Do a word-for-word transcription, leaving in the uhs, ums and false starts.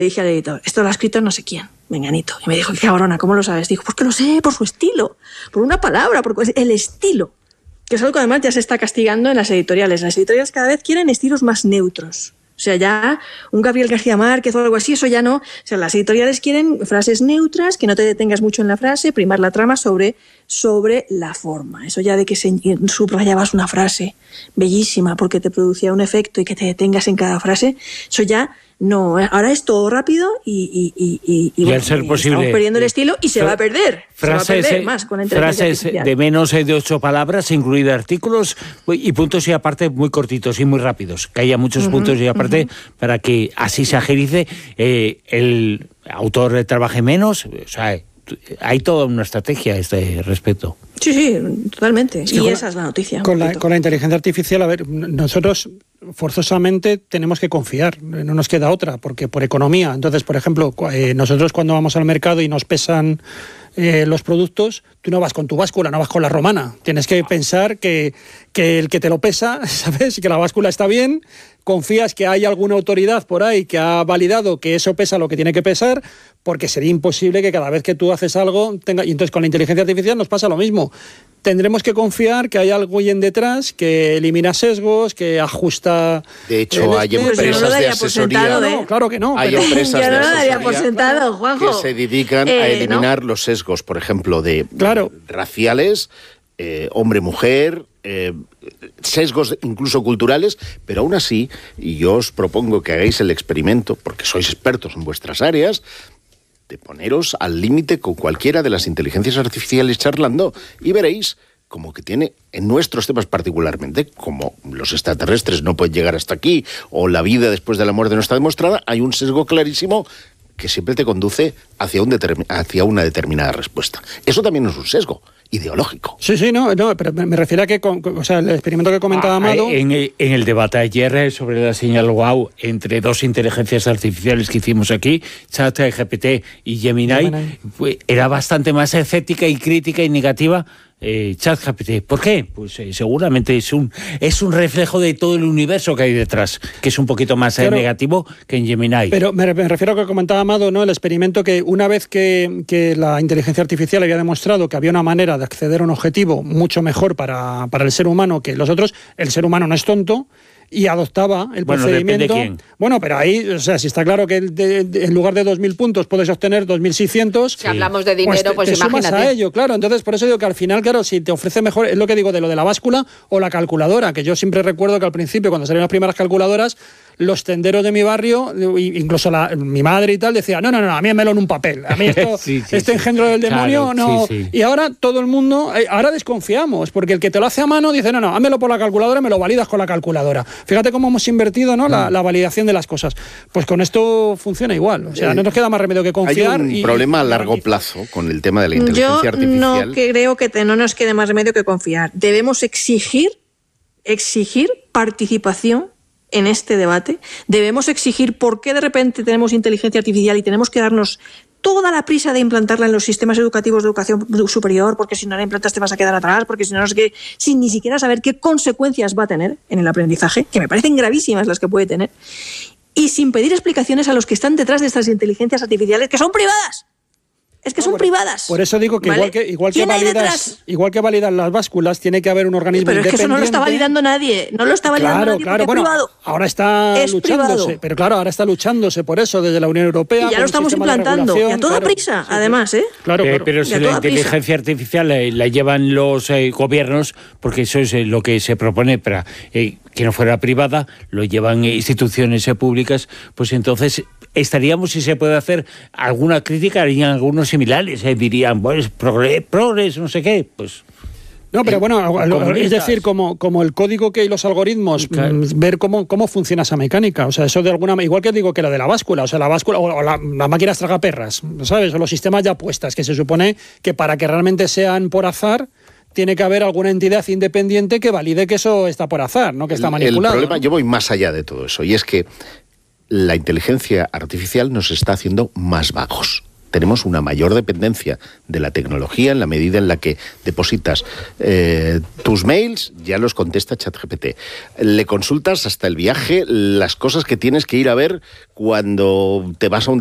dije al editor, esto lo ha escrito no sé quién, menganito. Y me dijo, qué cabrona, ¿cómo lo sabes? Dijo, pues que lo sé, por su estilo, por una palabra, por el estilo. Que es algo que además ya se está castigando en las editoriales. Las editoriales cada vez quieren estilos más neutros. O sea, ya un Gabriel García Márquez o algo así, eso ya no. O sea, las editoriales quieren frases neutras, que no te detengas mucho en la frase, primar la trama sobre, sobre la forma. Eso ya de que se subrayabas una frase bellísima porque te producía un efecto y que te detengas en cada frase, eso ya no. Ahora es todo rápido y, y, y, y, y, y bueno, al ser y posible, estamos perdiendo el estilo y se fra- va a perder. Frases, se va a perder más con la inteligencia frases artificial. de menos de ocho palabras, incluidos artículos y puntos y aparte muy cortitos y muy rápidos. Que haya muchos uh-huh, puntos y aparte uh-huh. para que así se agilice, eh, el autor trabaje menos. O sea, hay toda una estrategia a este respecto. Sí, sí, totalmente. Es que y con esa la, es la noticia. Con la, con la inteligencia artificial, a ver, nosotros forzosamente tenemos que confiar, no nos queda otra, porque por economía. Entonces, por ejemplo, eh, nosotros cuando vamos al mercado y nos pesan eh, los productos, tú no vas con tu báscula, no vas con la romana. Tienes que pensar que, que el que te lo pesa, ¿sabes? Que la báscula está bien, confías que hay alguna autoridad por ahí que ha validado que eso pesa lo que tiene que pesar, porque sería imposible que cada vez que tú haces algo tenga... Y entonces con la inteligencia artificial nos pasa lo mismo. Tendremos que confiar que hay algo ahí en detrás que elimina sesgos, que ajusta... De hecho, hay este, empresas no de daría asesoría... sentado, ¿eh? No, claro que no. Hay pero... empresas Yo de no lo daría por asesoría sentado, Juanjo. que se dedican Eh, a eliminar ¿no? los sesgos, por ejemplo, de Claro. raciales, eh, hombre-mujer... Eh, sesgos incluso culturales, pero aún así, y yo os propongo que hagáis el experimento, porque sois expertos en vuestras áreas, de poneros al límite con cualquiera de las inteligencias artificiales charlando y veréis como que tiene, en nuestros temas particularmente, como los extraterrestres no pueden llegar hasta aquí, o la vida después de la muerte no está demostrada, hay un sesgo clarísimo que siempre te conduce hacia, un determin- hacia una determinada respuesta. Eso también es un sesgo ideológico. Sí, sí, no, no, pero me refiero a que, con, con, o sea, el experimento que comentaba Amado... Ah, en, en el debate ayer sobre la señal wow entre dos inteligencias artificiales que hicimos aquí, ChatGPT y Gemini, Gemini. Pues, era bastante más escéptica y crítica y negativa eh, ChatGPT. ¿Por qué? Pues eh, seguramente es un es un reflejo de todo el universo que hay detrás, que es un poquito más eh, Pero, negativo que en Gemini. Pero me, me refiero a lo que comentaba Amado, ¿no? El experimento que una vez que, que la inteligencia artificial había demostrado que había una manera de acceder a un objetivo mucho mejor para, para el ser humano que los otros, el ser humano no es tonto, y adoptaba el bueno, procedimiento. Depende quién. Bueno, pero ahí, o sea, si está claro que de, de, en lugar de dos mil puntos puedes obtener dos mil seiscientos. Si sí. hablamos de dinero, pues, te, pues te imagínate. Sumas a ello, claro. Entonces, por eso digo que al final, claro, si te ofrece mejor, es lo que digo de lo de la báscula o la calculadora, que yo siempre recuerdo que al principio, cuando salieron las primeras calculadoras, los tenderos de mi barrio, incluso la, mi madre y tal, decía, no, no, no, a mí mémelo en un papel. A mí esto, sí, sí, este sí. engendro del demonio, claro, no. Sí, sí. Y ahora todo el mundo, ahora desconfiamos, porque el que te lo hace a mano dice, no, no, hámelo por la calculadora y me lo validas con la calculadora. Fíjate cómo hemos invertido, ¿no? La, la validación de las cosas. Pues con esto funciona igual. O sea, no nos queda más remedio que confiar. Hay un y, problema a largo plazo con el tema de la inteligencia Yo artificial. No creo que te, no nos quede más remedio que confiar. Debemos exigir, exigir participación en este debate. Debemos exigir por qué de repente tenemos inteligencia artificial y tenemos que darnos toda la prisa de implantarla en los sistemas educativos de educación superior, porque si no la implantas te vas a quedar atrás, porque si no, no sé qué, sin ni siquiera saber qué consecuencias va a tener en el aprendizaje, que me parecen gravísimas las que puede tener, y sin pedir explicaciones a los que están detrás de estas inteligencias artificiales, que son privadas. Es que no, son por, privadas. Por eso digo que ¿vale? igual que igual que validas, igual que validan las básculas, tiene que haber un organismo pero independiente. Pero es que eso no lo está validando nadie, no lo está validando claro, nadie claro, porque bueno, es privado. Ahora está es luchándose, privado. pero claro, ahora está luchándose por eso desde la Unión Europea. Y ya lo estamos implantando, y a toda claro, prisa, sí, además, ¿eh? Claro, claro. Eh, pero si la inteligencia prisa. artificial eh, la llevan los eh, gobiernos, porque eso es eh, lo que se propone para eh, que no fuera privada, lo llevan eh, instituciones eh, públicas, pues entonces estaríamos, si se puede hacer alguna crítica, harían algunos similares, eh, dirían, pues, progres, progres, no sé qué, pues... No, pero bueno, es decir, como, como el código que hay los algoritmos, claro. mmm, ver cómo, cómo funciona esa mecánica. O sea, eso de alguna igual que digo que lo de la báscula, o sea, la báscula o, o la, las máquinas tragaperras, ¿sabes? O los sistemas de apuestas, que se supone que para que realmente sean por azar, tiene que haber alguna entidad independiente que valide que eso está por azar, no que está manipulado. El problema, ¿no? Yo voy más allá de todo eso, y es que la inteligencia artificial nos está haciendo más vagos. tenemos una mayor dependencia de la tecnología en la medida en la que depositas eh, tus mails, ya los contesta ChatGPT. Le consultas hasta el viaje, las cosas que tienes que ir a ver cuando te vas a un